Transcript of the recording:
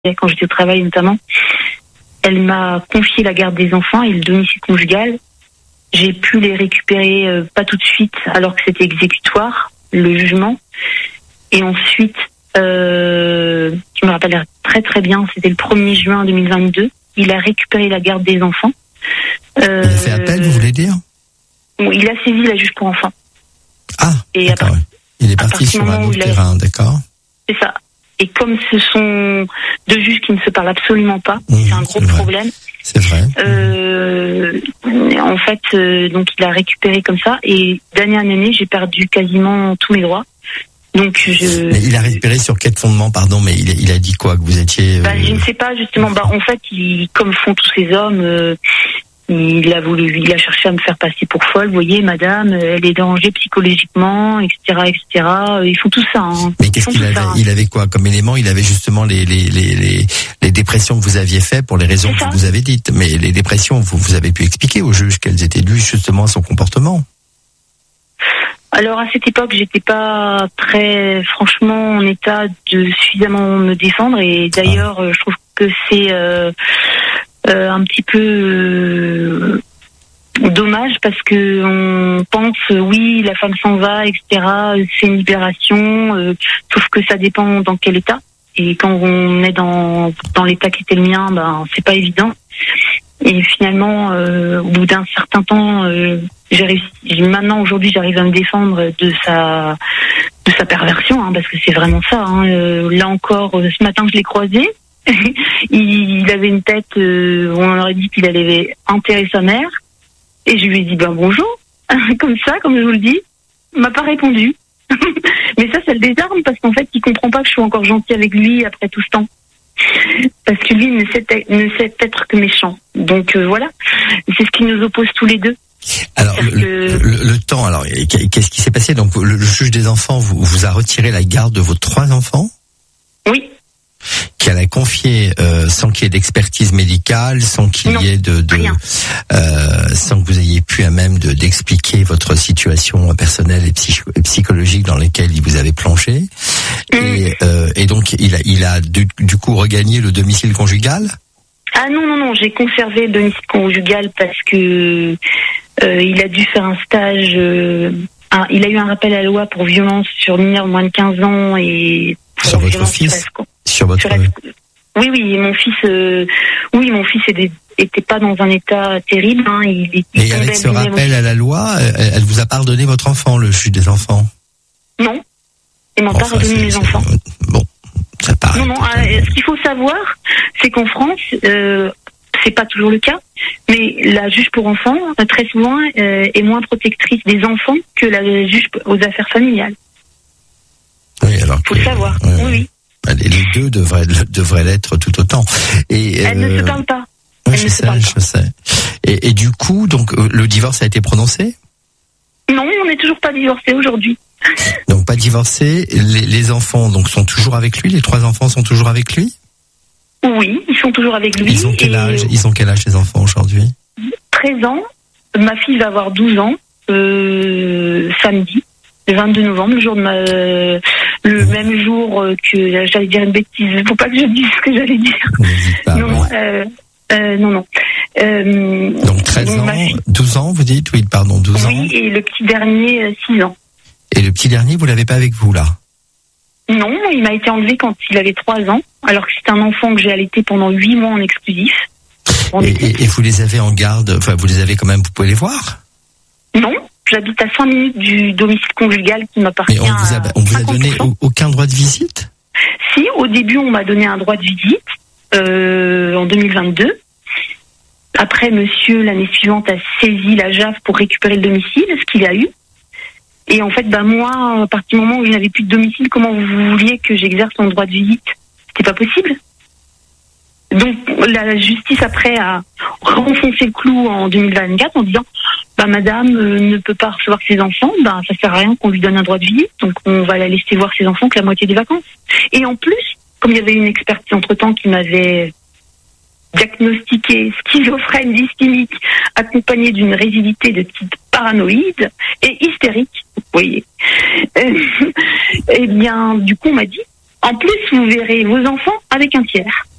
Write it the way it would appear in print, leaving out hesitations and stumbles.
quand j'étais au travail notamment. Elle m'a confié la garde des enfants et le domicile conjugal. J'ai pu les récupérer pas tout de suite alors que c'était exécutoire, le jugement. Et ensuite, je me rappelle très très bien, c'était le 1er juin 2022. Il a récupéré la garde des enfants. Il a fait appel, vous voulez dire? Il a saisi la juge pour enfants. Ah, et d'accord. Il est parti sur un autre terrain, d'accord. C'est ça. Et comme ce sont deux juges qui ne se parlent absolument pas, c'est un gros problème. C'est vrai. En fait, donc il a récupéré comme ça. Et dernière année, j'ai perdu quasiment tous mes droits. Donc Mais il a récupéré sur quel fondement, pardon, mais il a dit quoi, que vous étiez... je ne sais pas, justement. En fait, comme font tous ces hommes... il a cherché à me faire passer pour folle. Vous voyez, madame, elle est dérangée psychologiquement, etc., etc. Ils font tout ça. Hein. Mais qu'est-ce qu'il avait? Il avait quoi comme élément? Il avait justement les dépressions que vous aviez fait pour les raisons que vous avez dites. Mais les dépressions, vous avez pu expliquer au juge qu'elles étaient dues justement à son comportement. Alors à cette époque, j'étais pas très, franchement, en état de suffisamment me défendre. Et d'ailleurs, je trouve que c'est un petit peu dommage parce que on pense oui, la femme s'en va, etc. C'est une libération, sauf que ça dépend dans quel état. Et quand on est dans l'état qui était le mien, c'est pas évident. Et finalement, au bout d'un certain temps, j'ai réussi. Maintenant, aujourd'hui, j'arrive à me défendre de sa perversion, hein, parce que c'est vraiment ça. Hein. Là encore, ce matin, je l'ai croisé. Il avait une tête, on aurait dit qu'il allait enterrer sa mère. Et je lui ai dit bonjour, comme ça, comme je vous le dis. Il m'a pas répondu. Mais ça le désarme parce qu'en fait, il comprend pas que je suis encore gentille avec lui après tout ce temps. Parce que lui ne sait être que méchant. Donc voilà, c'est ce qui nous oppose tous les deux. Alors le temps, alors qu'est-ce qui s'est passé? Donc le juge des enfants vous a retiré la garde de vos 3 enfants? Oui. Qu'elle a confié sans qu'il y ait d'expertise médicale, sans qu'il y ait sans que vous ayez pu à même d'expliquer votre situation personnelle et psychologique dans laquelle il vous avait plongé. Et donc il a du coup regagné le domicile conjugal? Ah non, j'ai conservé le domicile conjugal parce que il a dû faire un stage. Il a eu un rappel à la loi pour violence sur mineur de moins de 15 ans et sur votre fils. Oui, mon fils était pas dans un état terrible. Hein. Et avec ce rappel à la loi, elle vous a pardonné votre enfant, le juge des enfants? Non, il m'a pas pardonné mes enfants. Bon, ça paraît. Non, ce qu'il faut savoir, c'est qu'en France, c'est pas toujours le cas, mais la juge pour enfants, très souvent, est moins protectrice des enfants que la juge aux affaires familiales. Oui, alors. Faut le savoir. Oui. Les deux devraient l'être tout autant. Et elle ne se parle pas. Oui, je sais. Et du coup, donc le divorce a été prononcé? Non, on n'est toujours pas divorcé aujourd'hui. Donc pas divorcé. Les enfants donc sont toujours avec lui. Les 3 enfants sont toujours avec lui? Oui, ils sont toujours avec lui. Ils ont quel âge? Ils ont quel âge les enfants aujourd'hui? 13 ans. Ma fille va avoir 12 ans samedi, le 22 novembre, le jour de le même jour que j'allais dire une bêtise. Il ne faut pas que je dise ce que j'allais dire. Pas, non. Donc 13 ans, 12 ans, vous dites? Oui, pardon, 12 ans. Oui, et le petit dernier, 6 ans. Et le petit dernier, vous l'avez pas avec vous, là? Non, il m'a été enlevé quand il avait 3 ans, alors que c'est un enfant que j'ai allaité pendant 8 mois en exclusif. Et vous les avez en garde, enfin, vous les avez quand même, vous pouvez les voir? Non, j'habite à 5 minutes du domicile conjugal qui m'appartient. Mais on vous a donné aucun droit de visite? Si, au début, on m'a donné un droit de visite, en 2022. Après, monsieur, l'année suivante, a saisi la JAF pour récupérer le domicile, ce qu'il a eu. Et en fait, moi, à partir du moment où je n'avais plus de domicile, comment vous vouliez que j'exerce mon droit de visite? C'était pas possible. Donc, la justice, après, a renfoncé le clou en 2024 en disant, madame ne peut pas recevoir ses enfants, ça sert à rien qu'on lui donne un droit de visite, donc on va la laisser voir ses enfants que la moitié des vacances. Et en plus, comme il y avait une expertise entre-temps qui m'avait diagnostiqué schizophrène dysthymique accompagnée d'une rigidité de type paranoïde et hystérique, vous voyez. Eh bien, du coup, on m'a dit, En plus, vous verrez vos enfants avec un tiers.